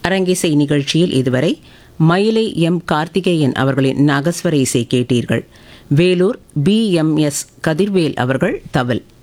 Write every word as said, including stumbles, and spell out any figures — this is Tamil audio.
அரங்கிசை நிகழ்ச்சியில் இதுவரை மயிலை எம் கார்த்திகேயன் அவர்களின் நாகஸ்வர இசை கேட்டீர்கள். Vellore B M S Kathirvel அவர்கள் தவில்.